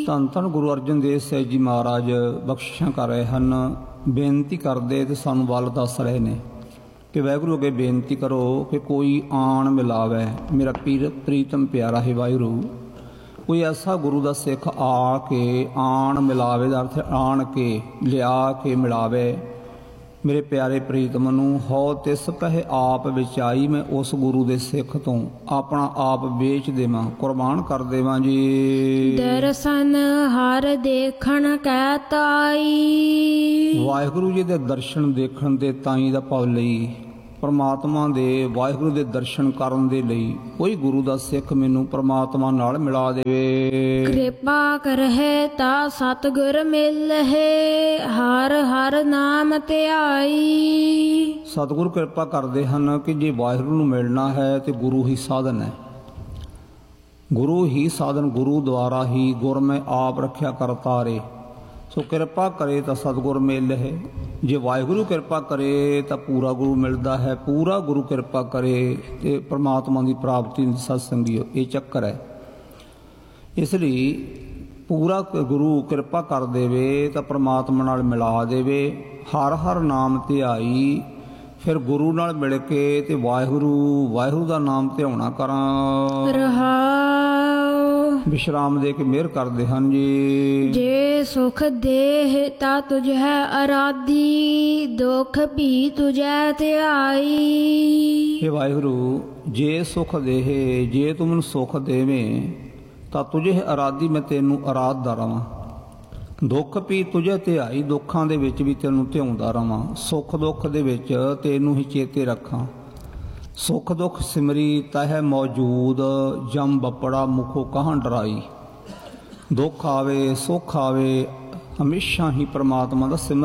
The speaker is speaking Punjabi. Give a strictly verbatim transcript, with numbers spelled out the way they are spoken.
ਧੰਨ ਧੰਨ ਗੁਰੂ ਅਰਜਨ ਦੇਵ ਸਾਹਿਬ ਜੀ ਮਹਾਰਾਜ ਬਖਸ਼ਿਸ਼ਾਂ ਕਰ ਰਹੇ ਹਨ। ਬੇਨਤੀ ਕਰਦੇ ਤੇ ਸਾਨੂੰ ਵੱਲ ਦੱਸ ਰਹੇ ਨੇ ਕਿ ਵਾਹਿਗੁਰੂ ਅੱਗੇ ਬੇਨਤੀ ਕਰੋ ਕਿ ਕੋਈ ਆਣ ਮਿਲਾਵੇ। ਮੇਰਾ ਪੀਰ ਪ੍ਰੀਤਮ ਪਿਆਰਾ ਹੈ ਵਾਹਿਗੁਰੂ, ਕੋਈ ਐਸਾ ਗੁਰੂ ਦਾ ਸਿੱਖ ਆ ਕੇ ਆਣ ਮਿਲਾਵੇ ਦਾ ਅਰਥ ਆਣ ਕੇ ਲਿਆ ਕੇ ਮਿਲਾਵੇ। ਮੇਰੇ ਪਿਆਰੇ ਪ੍ਰੀਤਮ ਨੂੰ ਹੋ ਤਿਸ ਪਹਿ ਆਪ ਵਿਚਾਈ, ਮੈਂ ਉਸ ਗੁਰੂ ਦੇ ਸਿੱਖ ਤੋਂ ਆਪਣਾ ਆਪ ਵੇਚ ਦੇਵਾਂ, ਕੁਰਬਾਨ ਕਰ ਦੇਵਾਂ ਜੀ। ਦਰਸ਼ਨ ਹਰ ਦੇਖਣ ਕੈ ਤਾਈ, ਵਾਹਿਗੁਰੂ ਜੀ ਦੇ ਦਰਸ਼ਨ ਦੇਖਣ ਦੇ ਤਾਈ ਦਾ ਭਾਵ ਲਈ ਪਰਮਾਤਮਾ ਦੇ ਵਾਹਿਗੁਰੂ ਦੇ ਦਰਸ਼ਨ ਕਰਨ ਦੇ ਲਈ ਕੋਈ ਗੁਰੂ ਦਾ ਸਿੱਖ ਮੈਨੂੰ ਪਰਮਾਤਮਾ ਨਾਲ ਮਿਲਾ ਦੇਵੇ। ਕਿਰਪਾ ਕਰਹਿ ਤਾ ਸਤਿਗੁਰ ਮਿਲਹਿ, ਹਰ ਹਰ ਨਾਮ ਧਿਆਈ। ਸਤਿਗੁਰ ਕਿਰਪਾ ਕਰਦੇ ਹਨ ਕਿ ਜੇ ਵਾਹਿਗੁਰੂ ਨੂੰ ਮਿਲਣਾ ਹੈ ਤੇ ਗੁਰੂ ਹੀ ਸਾਧਨ ਹੈ। ਗੁਰੂ ਹੀ ਸਾਧਨ, ਗੁਰੂ ਦੁਆਰਾ ਹੀ ਗੁਰ ਮੈਂ ਆਪ ਰੱਖਿਆ ਕਰਤਾਰੇ। ਸੋ ਕਿਰਪਾ ਕਰੇ ਤਾਂ ਸਤਿਗੁਰ ਮਿਲਹਿ, ਜੇ ਵਾਹਿਗੁਰੂ ਕਿਰਪਾ ਕਰੇ ਤਾਂ ਪੂਰਾ ਗੁਰੂ ਮਿਲਦਾ ਹੈ। ਪੂਰਾ ਗੁਰੂ ਕਿਰਪਾ ਕਰੇ ਤੇ ਪਰਮਾਤਮਾ ਦੀ ਪ੍ਰਾਪਤੀ ਦੀ ਸਤ ਸੰਗਿਓ ਇਹ ਚੱਕਰ ਹੈ। ਇਸ ਲਈ ਪੂਰਾ ਗੁਰੂ ਕਿਰਪਾ ਕਰ ਦੇਵੇ ਤਾਂ ਪਰਮਾਤਮਾ ਨਾਲ ਮਿਲਾ ਦੇਵੇ। ਹਰ ਹਰ ਨਾਮ ਧਿਆਈ, ਫਿਰ ਗੁਰੂ ਨਾਲ ਮਿਲ ਕੇ ਤੇ ਵਾਹਿਗੁਰੂ ਵਾਹਿਗੁਰੂ ਦਾ ਨਾਮ ਧਿਆਉਣਾ ਕਰਾਂ। ਰਹਾਉ ਵਿਸ਼ਰਾਮ ਦੇ ਕੇ ਮਿਹਰ ਕਰਦੇ ਹਨ ਜੀ। ਜੇ ਸੁਖ ਦੇਹ ਤਾ ਤੁਝ ਹੈ ਅਰਾਧੀ, ਦੁਖ ਵੀ ਤੁਝੈ ਧਿਆਈ। हे ਵਾਹਿਗੁਰੂ, ਜੇ ਸੁਖ ਦੇਹ, ਜੇ ਤੂੰ ਮੈਨੂੰ ਸੁਖ ਦੇਵੇਂ ਤਾਂ ਤੁਝੇ ਅਰਾਧੀ, ਮੈਂ ਤੈਨੂੰ ਅਰਾਧਦਾ ਰਵਾਂ। ਦੁੱਖ ਵੀ ਤੁਝੇ ਧਿਆਈ, ਦੁੱਖਾਂ ਦੇ ਵਿੱਚ ਵੀ ਤੈਨੂੰ ਧਿਆਉਂਦਾ ਰਵਾਂ। ਸੁੱਖ ਦੁੱਖ ਦੇ ਵਿੱਚ ਤੈਨੂੰ ਹੀ ਚੇਤੇ ਰੱਖਾਂ। ਸੁੱਖ ਦੁੱਖ ਸਿਮਰੀ ਤਹਿ ਮੌਜੂਦ, ਜਮ ਬੱਪੜਾ ਮੁਖੋ ਕਹਾਂ ਡਰਾਈ। ਦੁੱਖ ਆਵੇ ਸੁੱਖ ਆਵੇ ਹਮੇਸ਼ਾ ਹੀ ਪਰਮਾਤਮਾ ਦਾ ਸਿਮਰਨ